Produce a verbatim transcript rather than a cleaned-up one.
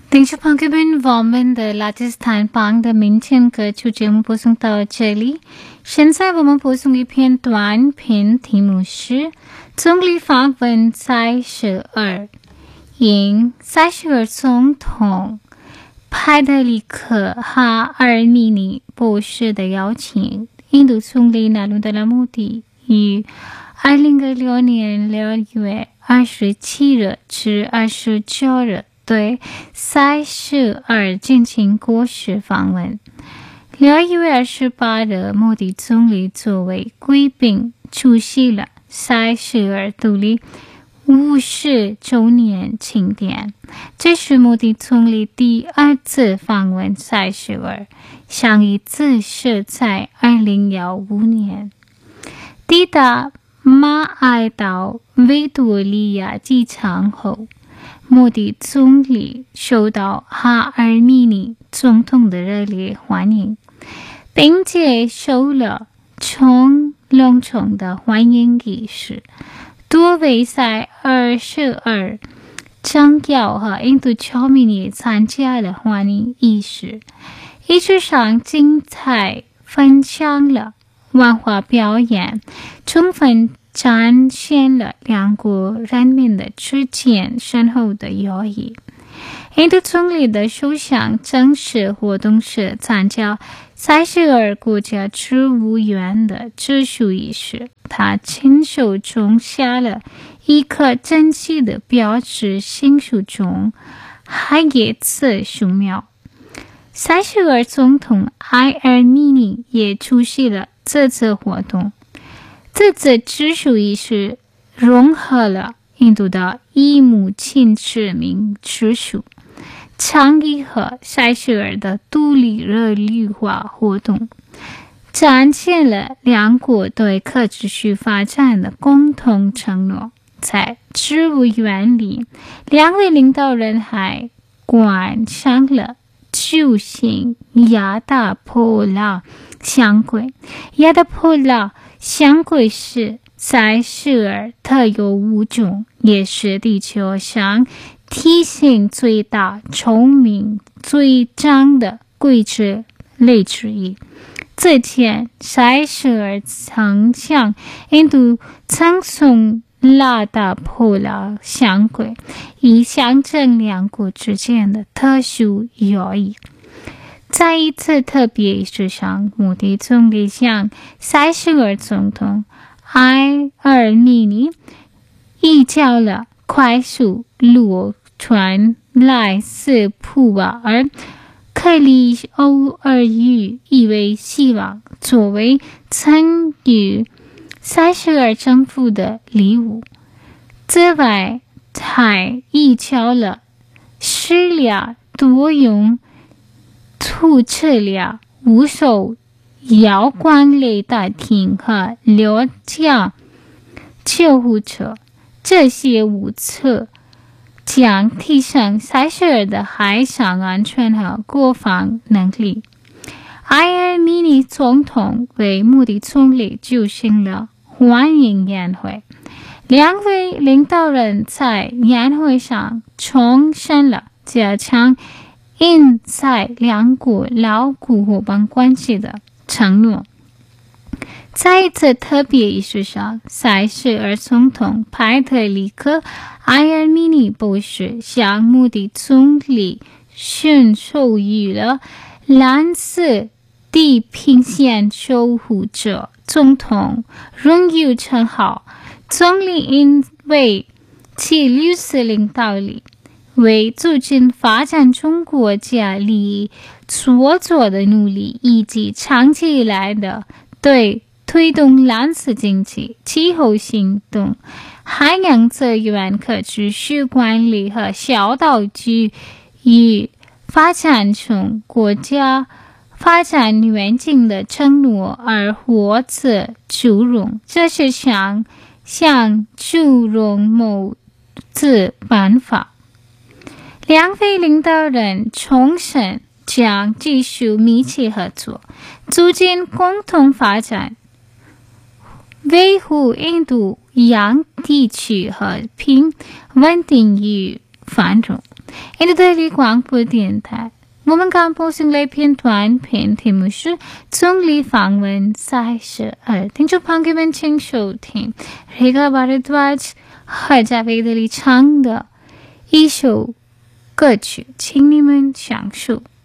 听众朋友们，我们的拉丁斯坦邦的明天歌曲节目播送到这里。现在我们播送一篇短篇，题目是总理访问塞舌尔。应塞舌尔总统派德里克·哈尔米尼博士的邀请，印度总理纳鲁达拉穆迪于二零二六年六月二十七日至二十九日对塞舌尔进行国事访问。六月二十八日，莫迪总理作为贵宾出席了塞舌尔独立五十周年庆典，这是莫迪总理第二次访问塞舌尔，上一次是在二零一五年。抵达马尔岛维多利亚机场后，莫迪总理受到哈尔米尼总统的热烈欢迎，并接受了从隆重的欢迎仪式。多位塞舌尔政要和印度侨民也参加了欢迎仪式。仪式上精彩分享了文化表演，充分展现了两国人民的之间深厚的友谊。印度总理的首相正式活动是参加塞舌尔国家植物园的植树仪式，他亲手种下了一棵珍稀的标志性树种海叶刺树苗。塞舌尔总统埃尔米尼也出席了这次活动。这次植树仪式融合了印度的一母亲之名植树倡议和塞舌尔的独立热绿化活动，展现了两国对可持续发展的共同承诺。在植物园里，两位领导人还观赏了巨型亚达波拉象龟。亚达波拉象龟是塞舌尔特有物种，也是地球上体型最大、寿命最长的龟之类之一。之前，塞舌尔曾向印度赠送亚达波拉象龟，以象征两国之间的特殊友谊。在一次特别仪式上，莫迪总理向塞舌尔总统埃尔米尼移交了快速陆传来自普瓦尔克里欧尔语意味希望，作为赠予塞舌尔政府的礼物。此外，还移交了十辆多用途车辆、五艘遥光雷达艇和六架救护车。这些物资将提升塞舌尔的海上安全和国防能力。埃尔米尼总统为莫迪总理举行了欢迎宴会，两位领导人在宴会上重申了加强印塞两国牢固伙伴关系的承诺。在一次特别仪式上，塞舌尔总统派特里克·埃尔米尼博士向莫迪总理宣授予了蓝色地平线守护者总统荣誉称号。总理因为其绿色领导力，为促进发展中国家利益所做的努力，以及长期以来的对推动蓝色经济、气候行动、海洋资源可持续管理和小岛居与发展中国家发展愿景的承诺而获此殊荣。这是向向殊荣某次办法。两位领导人重申将继续密切合作，促进共同发展，维护印度洋地区和平稳定与繁荣。 印度德里广播电台。我们刚播送了一篇短片，题目是总理访问三十二。听众朋友们，请收听Rekha Bharadwaj和贾维德里唱的一首歌曲，请你们享受。